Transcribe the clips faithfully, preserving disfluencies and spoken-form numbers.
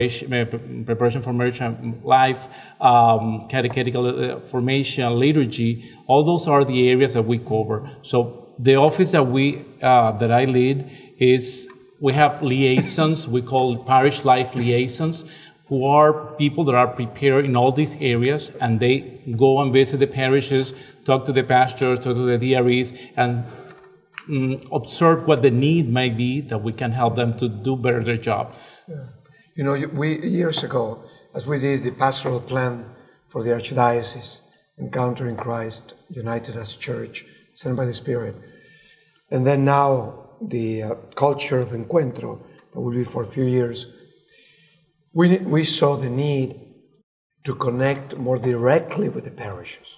preparation for marriage and life, um, catechetical formation, liturgy. All those are the areas that we cover. So the office that we uh, that I lead is we have liaisons. We call parish life liaisons, who are people that are prepared in all these areas, and they go and visit the parishes, talk to the pastors, talk to the D R Es, and um, observe what the need might be that we can help them to do better their job. Yeah. You know, we years ago, as we did the pastoral plan for the Archdiocese, Encountering Christ, United as Church, sent by the Spirit, and then now the uh, culture of Encuentro, that will be for a few years, we, we saw the need to connect more directly with the parishes.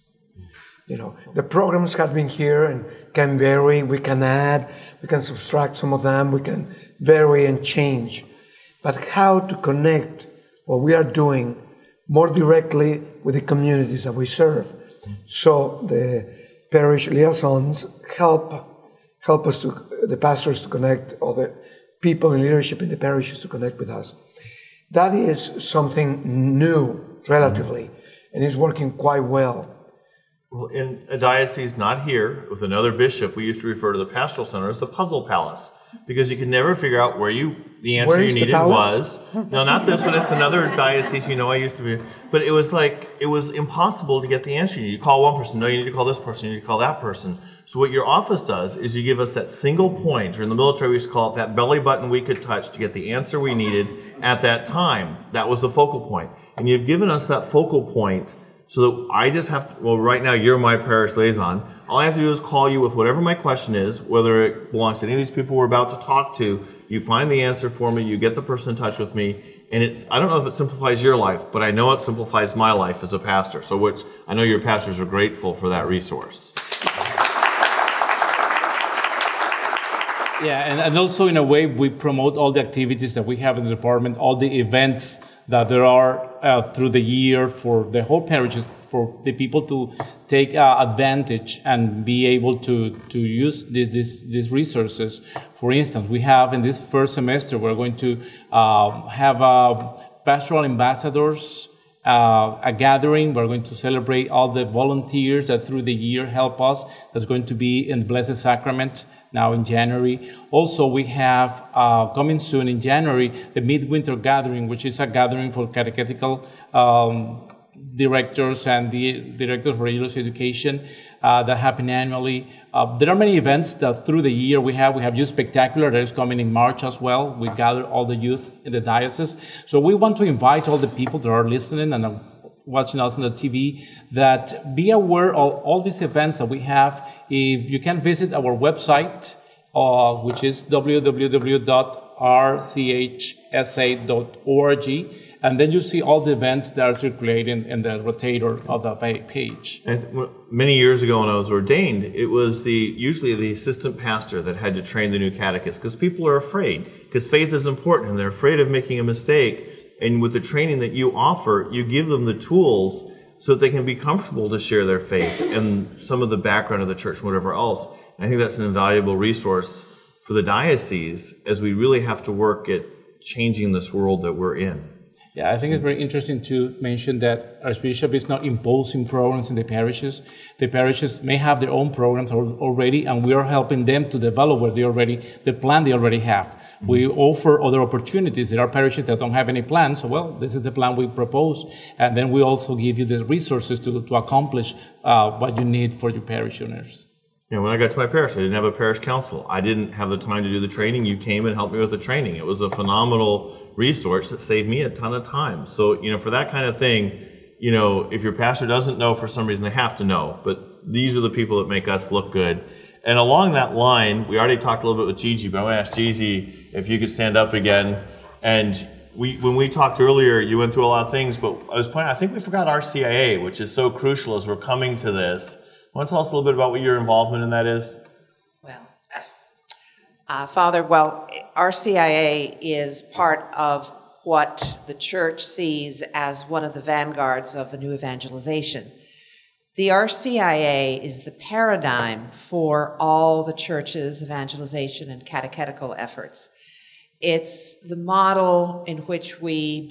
You know, the programs have been here and can vary, we can add, we can subtract some of them, we can vary and change. But how to connect what we are doing more directly with the communities that we serve. So the parish liaisons help help us to, the pastors to connect, or the people in leadership in the parishes to connect with us. That is something new, relatively, and is working quite well. Well, in a diocese not here, with another bishop, we used to refer to the pastoral center as the puzzle palace, because you could never figure out where you the answer you needed was. No, not this one. It's another diocese. You know, I used to be, but it was like it was impossible to get the answer. You call one person, no, you need to call this person, you need to call that person. So what your office does is you give us that single point, or in the military we used to call it that belly button we could touch to get the answer we needed at that time. That was the focal point, and you've given us that focal point. So that I just have to, well, right now you're my parish liaison. All I have to do is call you with whatever my question is, whether it belongs to any of these people we're about to talk to. You find the answer for me, you get the person in touch with me, and it's, I don't know if it simplifies your life, but I know it simplifies my life as a pastor. So which, I know your pastors are grateful for that resource. Yeah, and, and also in a way, we promote all the activities that we have in the department, all the events that there are uh, through the year for the whole parishes, for the people to take uh, advantage and be able to, to use this, this, these resources. For instance, we have in this first semester, we're going to uh, have uh, pastoral ambassadors, uh, a gathering. We're going to celebrate all the volunteers that through the year help us. That's going to be in Blessed Sacrament now in January. Also, we have uh, coming soon in January, the Midwinter Gathering, which is a gathering for catechetical um, directors and the directors for religious education uh, that happen annually. Uh, there are many events that through the year we have. We have Youth Spectacular that is coming in March as well. We gather all the youth in the diocese. So we want to invite all the people that are listening and are watching us on the T V that be aware of all these events that we have. If you can visit our website, uh, which is w w w dot r c h s a dot org, and then you see all the events that are circulating in the rotator of the page. And many years ago when I was ordained, it was the usually the assistant pastor that had to train the new catechist, because people are afraid, because faith is important and they're afraid of making a mistake. And with the training that you offer, you give them the tools so that they can be comfortable to share their faith and some of the background of the church and whatever else. And I think that's an invaluable resource for the diocese as we really have to work at changing this world that we're in. Yeah, I think it's very interesting to mention that Archbishop is not imposing programs in the parishes. The parishes may have their own programs already, and we are helping them to develop what they already, the plan they already have. Mm-hmm. We offer other opportunities. There are parishes that don't have any plans, so well, this is the plan we propose, and then we also give you the resources to, to accomplish uh, what you need for your parishioners. You know, when I got to my parish, I didn't have a parish council. I didn't have the time to do the training. You came and helped me with the training. It was a phenomenal resource that saved me a ton of time. So, you know, for that kind of thing, you know, if your pastor doesn't know for some reason, they have to know. But these are the people that make us look good. And along that line, we already talked a little bit with Gigi, but I want to ask Gigi if you could stand up again. And we, when we talked earlier, you went through a lot of things, but I was pointing, I think we forgot R C I A, which is so crucial as we're coming to this. Want to tell us a little bit about what your involvement in that is? Well, uh, Father, well, R C I A is part of what the church sees as one of the vanguards of the new evangelization. The R C I A is the paradigm for all the church's evangelization and catechetical efforts. It's the model in which we